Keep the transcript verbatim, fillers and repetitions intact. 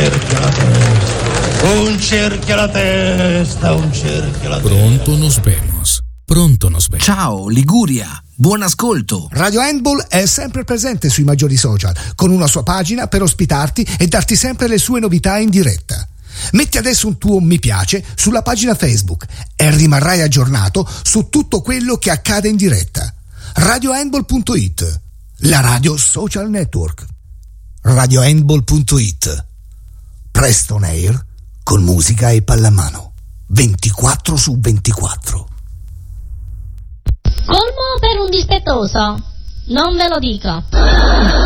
cerchio alla testa, un cerchio alla testa, un cerchio alla testa. Pronto nos vemos. Pronto nos vemos. Ciao Liguria, buon ascolto. Radio Handball è sempre presente sui maggiori social, con una sua pagina per ospitarti e darti sempre le sue novità in diretta. Metti adesso un tuo mi piace sulla pagina Facebook e rimarrai aggiornato su tutto quello che accade in diretta. radio handball punto it, la radio social network. radio handball punto it. Presto on air con musica e pallamano. ventiquattro su ventiquattro. Colmo per un dispettoso, non ve lo dico.